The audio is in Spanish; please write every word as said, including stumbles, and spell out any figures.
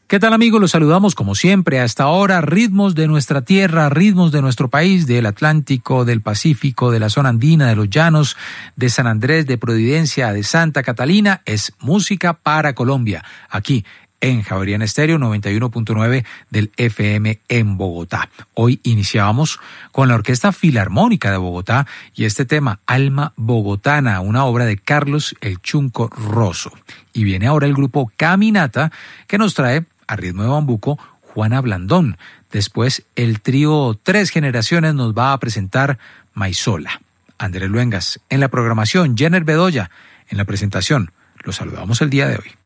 ¿Qué tal, amigos? Los saludamos como siempre hasta ahora. Ritmos de nuestra tierra, ritmos de nuestro país, del Atlántico, del Pacífico, de la zona andina, de los llanos, de San Andrés, de Providencia, de Santa Catalina. Es música para Colombia, aquí en Javeriana Estéreo noventa y uno punto nueve del F M en Bogotá. Hoy iniciábamos con la Orquesta Filarmónica de Bogotá y este tema, Alma Bogotana, una obra de Carlos El Chunco Rosso. Y viene ahora el grupo Caminata, que nos trae, a ritmo de bambuco, Juana Blandón. Después, el trío Tres Generaciones nos va a presentar Maizola. Andrés Luengas en la programación, Jenner Bedoya en la presentación. Los saludamos el día de hoy.